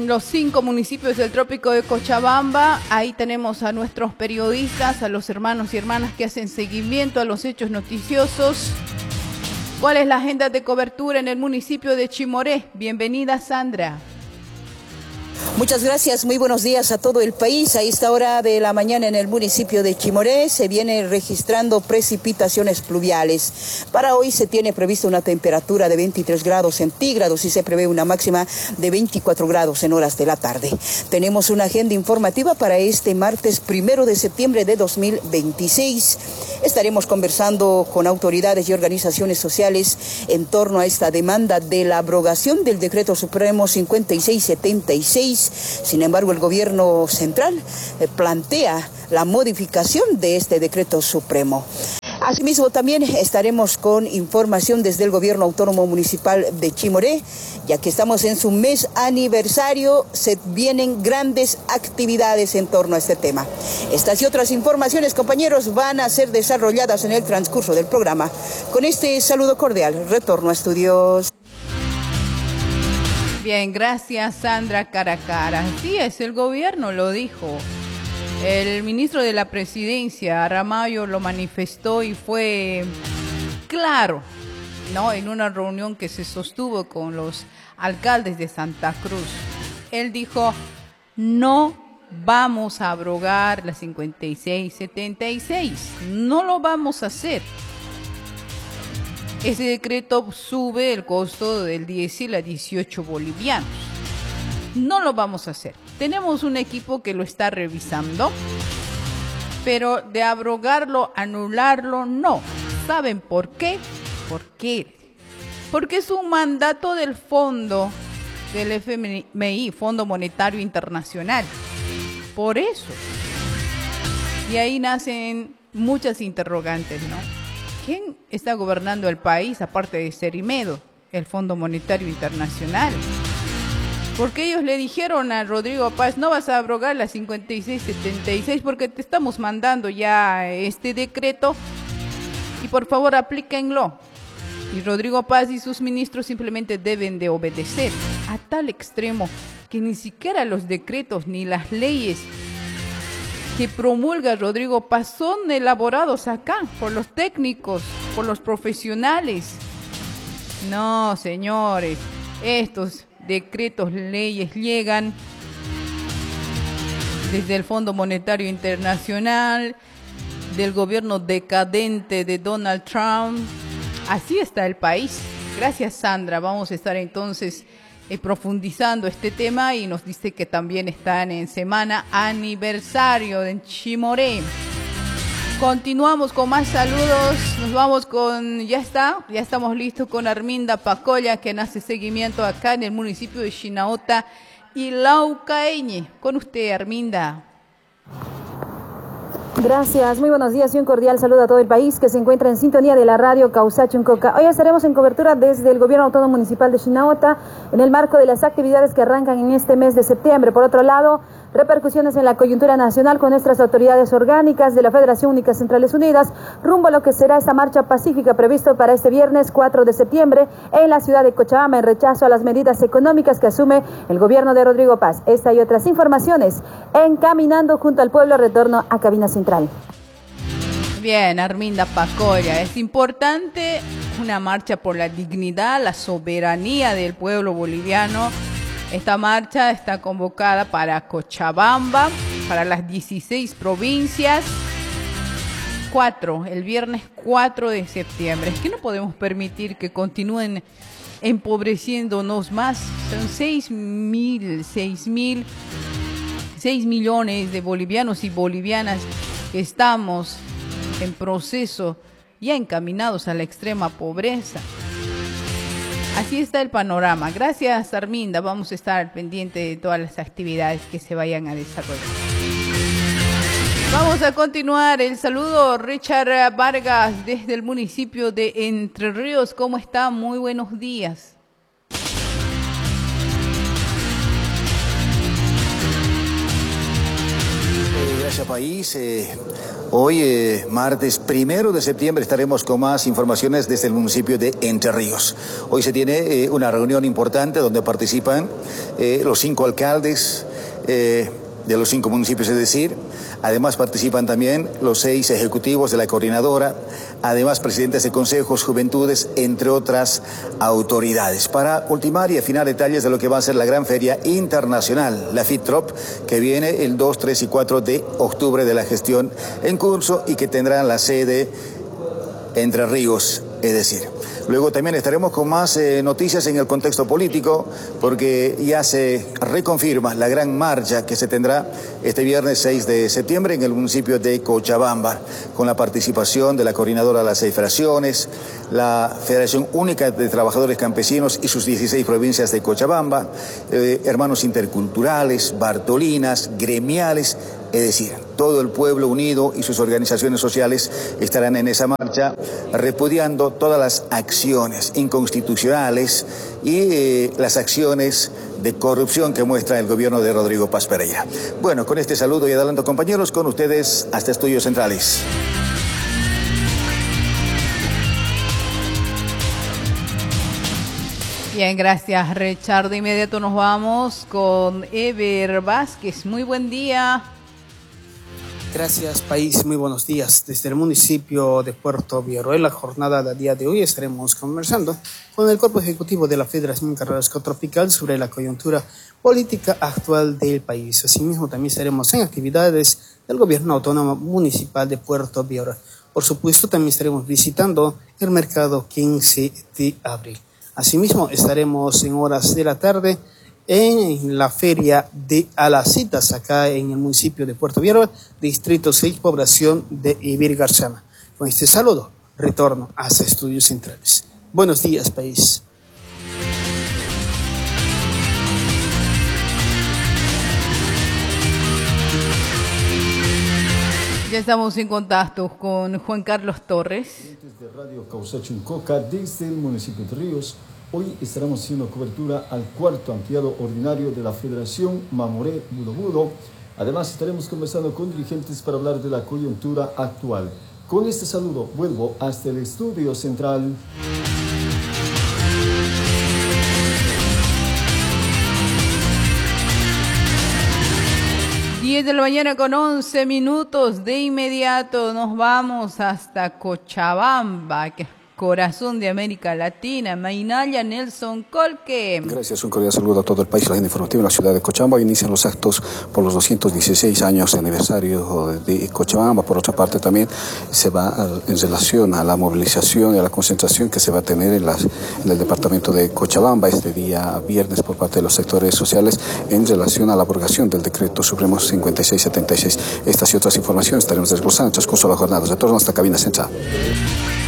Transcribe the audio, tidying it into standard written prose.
en los 5 municipios del trópico de Cochabamba. Ahí tenemos a nuestros periodistas, a los hermanos y hermanas que hacen seguimiento a los hechos noticiosos. ¿Cuál es la agenda de cobertura en el municipio de Chimoré? Bienvenida, Sandra. Muchas gracias, muy buenos días a todo el país. A esta hora de la mañana en el municipio de Chimoré se viene registrando precipitaciones pluviales. Para hoy se tiene previsto una temperatura de 23 grados centígrados y se prevé una máxima de 24 grados en horas de la tarde. Tenemos una agenda informativa para este martes 1 de septiembre de 2026. Estaremos conversando con autoridades y organizaciones sociales en torno a esta demanda de la abrogación del Decreto Supremo 5676. Sin embargo, el gobierno central plantea la modificación de este decreto supremo. Asimismo, también estaremos con información desde el gobierno autónomo municipal de Chimoré, ya que estamos en su mes aniversario, se vienen grandes actividades en torno a este tema. Estas y otras informaciones, compañeros, van a ser desarrolladas en el transcurso del programa. Con este saludo cordial, retorno a estudios. Bien, gracias, Sandra Caracara. Sí, es el gobierno, lo dijo. El ministro de la Presidencia, Ramallo, lo manifestó y fue claro, ¿no? En una reunión que se sostuvo con los alcaldes de Santa Cruz. Él dijo, no vamos a abrogar la 5676, no lo vamos a hacer. Ese decreto sube el costo del diésel a 18 bolivianos. No lo vamos a hacer. Tenemos un equipo que lo está revisando, pero de abrogarlo, anularlo, no. ¿Saben por qué? ¿Por qué? Porque es un mandato del fondo del FMI, Fondo Monetario Internacional. Por eso. Y ahí nacen muchas interrogantes, ¿no? ¿Quién está gobernando el país aparte de Cerimedo, el Fondo Monetario Internacional? Porque ellos le dijeron a Rodrigo Paz, no vas a abrogar la 5676 porque te estamos mandando ya este decreto y por favor aplíquenlo. Y Rodrigo Paz y sus ministros simplemente deben de obedecer a tal extremo que ni siquiera los decretos ni las leyes que promulga Rodrigo Paz son elaborados acá por los técnicos, por los profesionales. No, señores, estos decretos, leyes llegan desde el Fondo Monetario Internacional, del gobierno decadente de Donald Trump. Así está el país. Gracias, Sandra. Vamos a estar entonces profundizando este tema y nos dice que también están en semana aniversario de Chimoré. Continuamos con más saludos, nos vamos con, ya estamos listos con Arminda Pacolla, que hace seguimiento acá en el municipio de Chinaota y Laucaeñe. Con usted, Arminda. Gracias, muy buenos días y un cordial saludo a todo el país que se encuentra en sintonía de la radio Causachuncoca. Hoy estaremos en cobertura desde el Gobierno Autónomo Municipal de Chinaota en el marco de las actividades que arrancan en este mes de septiembre. Por otro lado, repercusiones en la coyuntura nacional con nuestras autoridades orgánicas de la Federación Única Centrales Unidas rumbo a lo que será esta marcha pacífica previsto para este viernes 4 de septiembre en la ciudad de Cochabamba en rechazo a las medidas económicas que asume el gobierno de Rodrigo Paz. Esta y otras informaciones en Caminando junto al Pueblo, retorno a Cabina Central. Bien, Arminda Pacolla, es importante una marcha por la dignidad, la soberanía del pueblo boliviano. Esta marcha está convocada para Cochabamba, para las 16 provincias, el viernes 4 de septiembre. Es que no podemos permitir que continúen empobreciéndonos más. Son 6 millones de bolivianos y bolivianas que estamos en proceso, ya encaminados a la extrema pobreza. Así está el panorama. Gracias, Arminda. Vamos a estar al pendiente de todas las actividades que se vayan a desarrollar. Vamos a continuar. El saludo, Richard Vargas, desde el municipio de Entre Ríos. ¿Cómo está? Muy buenos días. Gracias, país. Hoy, martes 1 de septiembre, estaremos con más informaciones desde el municipio de Entre Ríos. Hoy se tiene una reunión importante donde participan los 5 alcaldes de los 5 municipios, es decir, además participan también los 6 ejecutivos de la coordinadora, además presidentes de consejos, juventudes, entre otras autoridades, para ultimar y afinar detalles de lo que va a ser la gran feria internacional, la FITROP, que viene el 2, 3 y 4 de octubre de la gestión en curso y que tendrá la sede Entre Ríos, es decir. Luego también estaremos con más noticias en el contexto político, porque ya se reconfirma la gran marcha que se tendrá este viernes 6 de septiembre en el municipio de Cochabamba, con la participación de la coordinadora de las 6 federaciones, la Federación Única de Trabajadores Campesinos y sus 16 provincias de Cochabamba, hermanos interculturales, bartolinas, gremiales, es decir, todo el pueblo unido y sus organizaciones sociales estarán en esa marcha repudiando todas las acciones inconstitucionales y las acciones de corrupción que muestra el gobierno de Rodrigo Paz Pereira. Bueno, con este saludo y adelanto, compañeros, con ustedes hasta Estudios Centrales. Bien, gracias, Richard. De inmediato nos vamos con Ever Vázquez. Muy buen día. Gracias, país. Muy buenos días. Desde el municipio de Puerto Viero, en la jornada del día de hoy estaremos conversando con el Cuerpo Ejecutivo de la Federación Carrasco Tropical sobre la coyuntura política actual del país. Asimismo, también estaremos en actividades del Gobierno Autónomo Municipal de Puerto Viero. Por supuesto, también estaremos visitando el mercado 15 de abril. Asimismo, estaremos en horas de la tarde en la feria de Alacitas, acá en el municipio de Puerto Viero, distrito 6, población de Ibirgarzama. Con este saludo, retorno hasta Estudios Centrales. Buenos días, país. Ya estamos en contacto con Juan Carlos Torres. De Radio Causachuncoca desde el municipio de Ríos. Hoy estaremos haciendo cobertura al 4º ampliado ordinario de la Federación Mamoré Budo. Además estaremos conversando con dirigentes para hablar de la coyuntura actual. Con este saludo vuelvo hasta el estudio central. 10 de la mañana con 11 minutos. De inmediato nos vamos hasta Cochabamba, que es corazón de América Latina. Mainaya Nelson Colque. Gracias, un cordial saludo a todo el país. La agenda informativa en la ciudad de Cochabamba. Inician los actos por los 216 años de aniversario de Cochabamba. Por otra parte, también se va en relación a la movilización y a la concentración que se va a tener en el departamento de Cochabamba este día viernes por parte de los sectores sociales en relación a la abrogación del decreto supremo 5676. Estas y otras informaciones estaremos desglosando en el transcurso de la jornada. Retorno hasta cabina central.